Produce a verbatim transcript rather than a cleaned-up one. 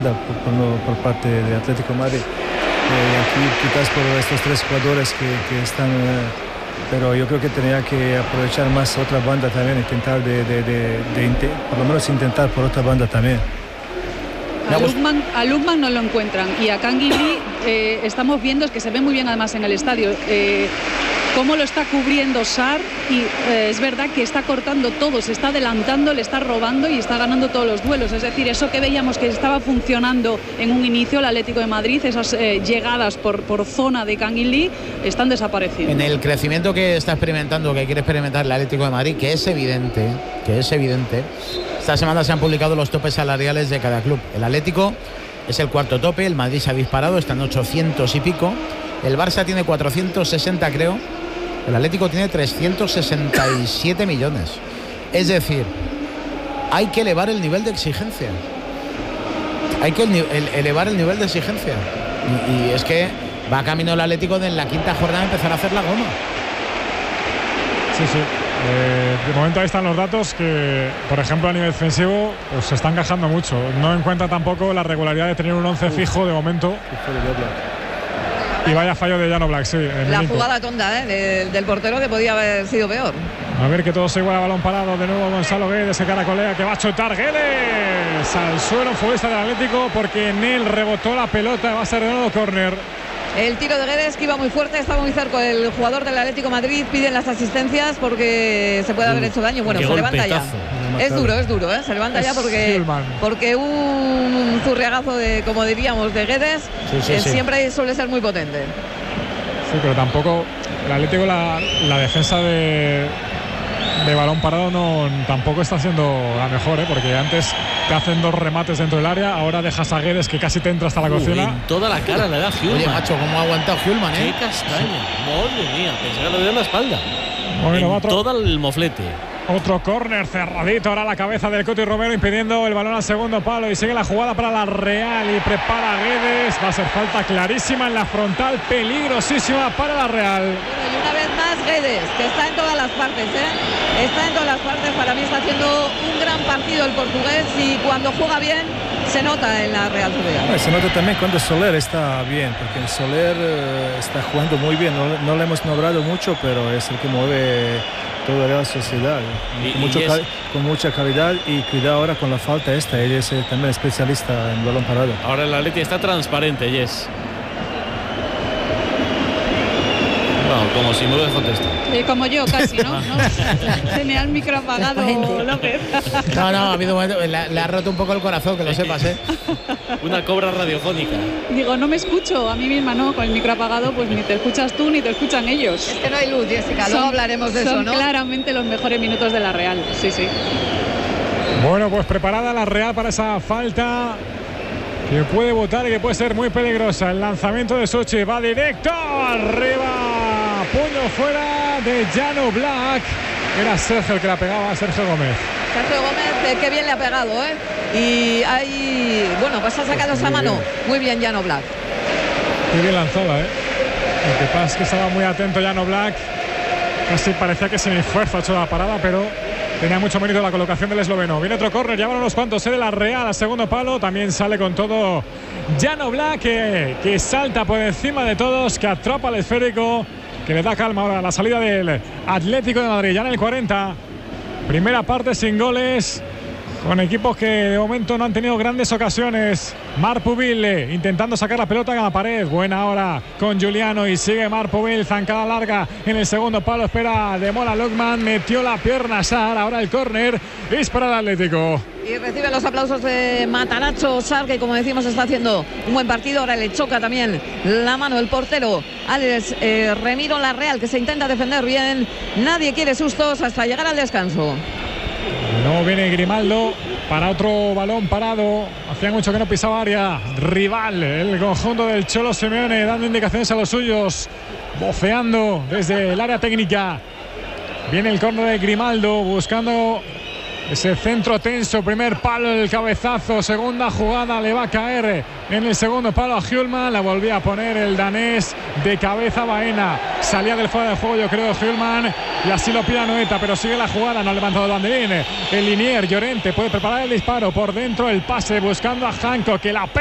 Por, por, por parte de Atlético de Madrid. Eh, aquí quizás por estos tres jugadores que, que están, eh, pero yo creo que tenía que aprovechar más otra banda también, intentar de, de, de, de, de por lo menos intentar por otra banda también. A Lukman, a Lukman no lo encuentran y a Canguilí eh, estamos viendo, es que se ve muy bien además en el estadio, eh, cómo lo está cubriendo Sarr y eh, es verdad que está cortando todo, se está adelantando, le está robando y está ganando todos los duelos. Es decir, eso que veíamos que estaba funcionando en un inicio el Atlético de Madrid, esas eh, llegadas por, por zona de Canguilí están desapareciendo. En el crecimiento que está experimentando, que quiere experimentar el Atlético de Madrid, que es evidente, que es evidente, esta semana se han publicado los topes salariales de cada club. El Atlético es el cuarto tope, el Madrid se ha disparado, está en ochocientos y pico, el Barça tiene cuatrocientos sesenta creo, el Atlético tiene trescientos sesenta y siete millones. Es decir, hay que elevar el nivel de exigencia. Hay que el, el, elevar el nivel de exigencia. Y, y es que va camino el Atlético de en la quinta jornada empezar a hacer la goma. Sí, sí. Eh, de momento ahí están los datos que, por ejemplo, a nivel defensivo pues, se están encajando mucho. No en cuenta tampoco la regularidad de tener un once Uf. fijo de momento. Y vaya fallo de Jan Oblak, sí. La jugada tonta ¿eh? de, del portero que podía haber sido peor. A ver que todo se iguala, balón parado. De nuevo Gonzalo Guedes, se caracolea, que va a chutar Guedes al suelo, futbolista del Atlético, porque en él rebotó la pelota. Va a ser de nuevo córner. El tiro de Guedes que iba muy fuerte, estaba muy cerca el jugador del Atlético de Madrid. Piden las asistencias porque se puede haber hecho daño. Bueno, se levanta ya. Es duro, es duro, ¿eh? Se levanta es ya porque, porque un zurriagazo de, como diríamos, de Guedes sí, sí, sí. siempre suele ser muy potente. Sí, pero tampoco el Atlético, la, la defensa de, de balón parado no tampoco está siendo la mejor, ¿eh? Porque antes te hacen dos remates dentro del área, ahora dejas a Guedes que casi te entra hasta la cocina. En toda la cara le da Hjulmand. Oye, macho, ¿cómo ha aguantado Hjulmand, eh? Qué castaña, madre mía, pensé que le dio en la espalda. Bueno, en otro, todo el moflete. Otro córner cerradito, ahora la cabeza del Coti Romero impidiendo el balón al segundo palo y sigue la jugada para la Real y prepara a Guedes. Va a ser falta clarísima en la frontal, peligrosísima para la Real. Bueno, y una vez más Guedes, que está en todas las partes, ¿eh? Está en todas las partes, para mí está haciendo un gran partido el portugués y cuando juega bien se nota en la Real Sociedad. Bueno, se nota también cuando Soler está bien, porque Soler eh, está jugando muy bien, no, no le hemos nombrado mucho, pero es el que mueve toda la Real Sociedad, ¿eh? con, mucho y es... con mucha calidad y cuidado ahora con la falta esta, él es eh, también especialista en balón parado. Ahora el Atleti está transparente, Yes. Bueno, como si me hubiera contestado. Eh, como yo, casi, ¿no? ¿no? Tenía el micro apagado, López. No, no, ha habido un momento, le, le ha roto un poco el corazón, que lo sepas, ¿eh? Una cobra radiofónica. Digo, no me escucho a mí misma, ¿no? Con el micro apagado, pues ni te escuchas tú ni te escuchan ellos. Es que no hay luz, Jessica, luego hablaremos de eso, ¿no? Son claramente los mejores minutos de la Real, sí, sí. Bueno, pues preparada la Real para esa falta que puede botar y que puede ser muy peligrosa. El lanzamiento de Sochi va directo arriba. Puño fuera de Jan Oblak. Era Sergio el que la pegaba, Sergio Gómez. Sergio Gómez, eh, qué bien le ha pegado, ¿eh? Y ahí, bueno, pues ha sacado esa mano. Muy bien, Jan Oblak. Muy bien lanzada, ¿eh? Lo que pasa es que estaba muy atento Jan Oblak. Casi parecía que sin esfuerzo ha hecho la parada, pero tenía mucho mérito la colocación del esloveno. Viene otro córner, ya van unos cuantos, ¿eh? De la Real al segundo palo. También sale con todo Jan Oblak, que, que salta por encima de todos, que atrapa el esférico, que le da calma ahora a la salida del Atlético de Madrid. Ya en el cuarenta, primera parte sin goles, con equipos que de momento no han tenido grandes ocasiones. Marc Pubil intentando sacar la pelota a la pared. Buena ahora con Giuliano y sigue Marc Pubil, zancada larga en el segundo palo. Espera de Mola Lukman, metió la pierna Sarr. Ahora el córner es para el Atlético. Y recibe los aplausos de Matanacho Sarr, que como decimos está haciendo un buen partido. Ahora le choca también la mano el portero Alex eh, Remiro. La Real, que se intenta defender bien. Nadie quiere sustos hasta llegar al descanso. No viene Grimaldo para otro balón parado. Hacía mucho que no pisaba área rival. El conjunto del Cholo Simeone dando indicaciones a los suyos, voceando desde el área técnica. Viene el córner de Grimaldo buscando Ese centro tenso, primer palo, el cabezazo, segunda jugada, le va a caer en el segundo palo a Hjulmand, la volvía a poner el danés de cabeza Baena, salía del fuera de juego yo creo Hjulmand y así lo pide Anoeta, pero sigue la jugada, no ha levantado el banderín, el linier Llorente puede preparar el disparo, por dentro el pase buscando a Janko que la